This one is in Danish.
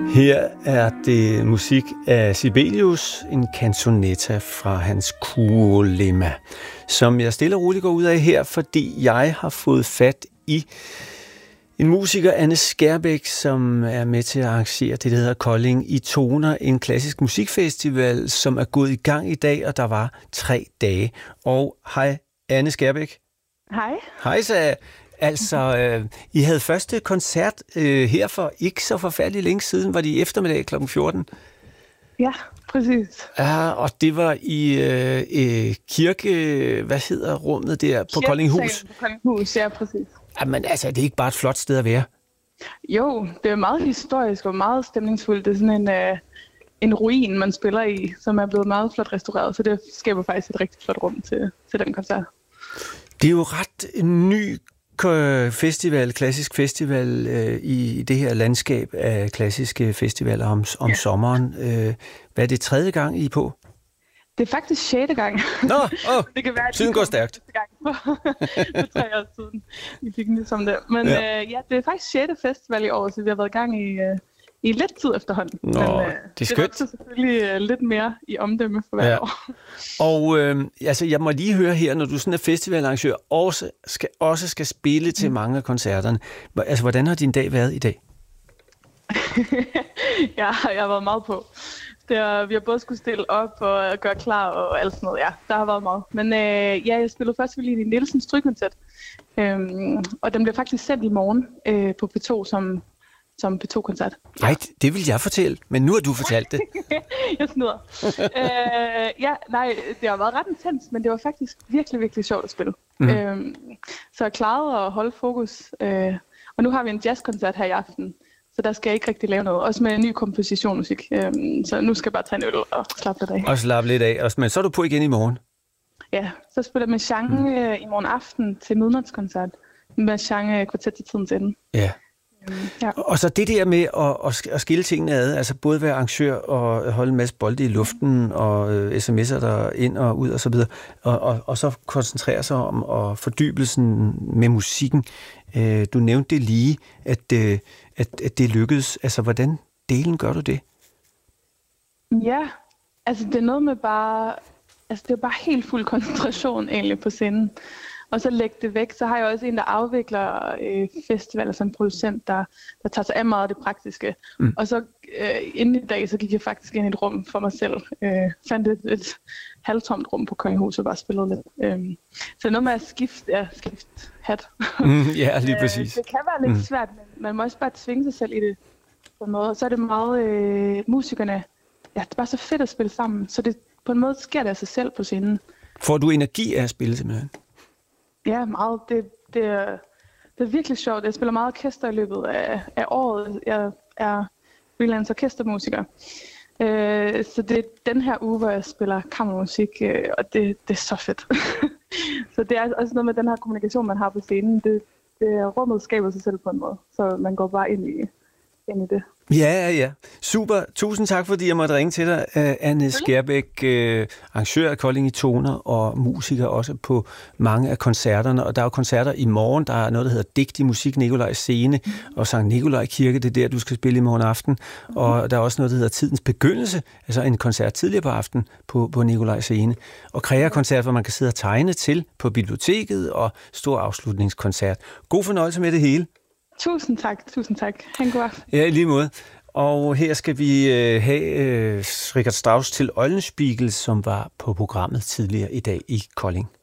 Her er det musik af Sibelius, en canzonetta fra hans Quo Lemma, som jeg stille og roligt går ud af her, fordi jeg har fået fat i en musiker, Anne Skærbæk, som er med til at arrangere det, der hedder Kolding i Toner, en klassisk musikfestival, som er gået i gang i dag, og der var 3 dage. Og hej, Anne Skærbæk. Hej. Hej, så altså, I havde første koncert her for ikke så forfærdeligt længe siden, var det i eftermiddag kl. 14? Ja, præcis. Ja, og det var i kirke, hvad hedder rummet der, på Koldinghus? På Koldinghus, ja, præcis. Jamen altså, det er ikke bare et flot sted at være? Jo, det er meget historisk og meget stemningsfuldt. Det er sådan en ruin, man spiller i, som er blevet meget flot restaureret, så det skaber faktisk et rigtig flot rum til den koncert. Det er jo ret ny festival, klassisk festival i det her landskab af klassiske festivaler om sommeren. Hvad er det 3. gang, I er på? Det er faktisk 6. gang. Nå, det kan være, tiden går stærkt. Gang for 3 år siden. Vi fik det som det. Men ja, det er faktisk 6. festival i år, så vi har været i gang i lidt tid efterhånden. Nå, men, det er skønt. Det er selvfølgelig lidt mere i omdømme for hver år. Og altså, jeg må lige høre her, når du sådan er festivalarrangør, også skal spille til mange af koncerterne. Altså, hvordan har din dag været i dag? Ja, jeg har været meget på. Vi har både skulle stille op og gøre klar og alt sådan noget. Ja, der har været meget. Men jeg spillede først lige i Nielsens Strygkoncert. Og den bliver faktisk sendt i morgen på P2 som P2-koncert. Nej, det vil jeg fortælle, men nu har du fortalt det. Jeg snyder. Det har været ret intens, men det var faktisk virkelig, virkelig sjovt at spille. Så jeg klarede at holde fokus. Og nu har vi en jazzkoncert her i aften, så der skal jeg ikke rigtig lave noget. Også med en ny kompositionsmusik. Så nu skal jeg bare tage en øl og slappe lidt af. Og slappe lidt af. Men så er du på igen i morgen? Ja, så spiller jeg med Chang i morgen aften til midnatskoncert. Med Chang kvartet til tidens ende. Ja. Ja. Og så det der med at skille tingene ad, altså både være arrangør og holde en masse bolde i luften og sms'er der ind og ud og så videre, og så koncentrere sig om fordybelsen med musikken. Du nævnte det lige, at det lykkedes. Altså, hvordan delen gør du det? Ja, altså det er noget med bare, altså det er bare helt fuld koncentration egentlig på scenen. Og så lægge det væk. Så har jeg også en, der afvikler festivaler som producent, der tager sig af meget af det praktiske. Og så inden i dag, så gik jeg faktisk ind i et rum for mig selv. Fandt et halvtomt rum på Koldinghus og bare spillede lidt. Så noget med at skifte hat. Ja, lige præcis. Det kan være lidt svært, men man må også bare tvinge sig selv i det på en måde. Og så er det meget musikerne. Ja, det er bare så fedt at spille sammen. Så det på en måde sker det af sig selv på scenen. Får du energi af at spille simpelthen? Ja, meget. Det er virkelig sjovt. Jeg spiller meget orkester i løbet af året. Jeg er freelance orkestermusiker. Så det er den her uge, hvor jeg spiller kammermusik, og det er så fedt. Så det er også noget med den her kommunikation, man har på scenen. Det rummet skaber sig selv på en måde, så man går bare ind i det. Ja. Super. Tusind tak, fordi jeg måtte ringe til dig, Anne Skærbæk, arrangør af Kolding i Toner og musiker også på mange af koncerterne. Og der er jo koncerter i morgen. Der er noget, der hedder Digt i musik, Nikolaj Scene og Sankt Nikolaj Kirke. Det er der, du skal spille i morgen aften. Og der er også noget, der hedder Tidens Begyndelse, altså en koncert tidligere på aften på Nikolaj Scene. Og Krea-koncert, hvor man kan sidde og tegne til på biblioteket, og stor afslutningskoncert. God fornøjelse med det hele. Tusind tak. Ha' en god aften. Ja, i lige måde. Og her skal vi have Richard Strauss til Eulenspiegel, som var på programmet tidligere i dag i Kolding.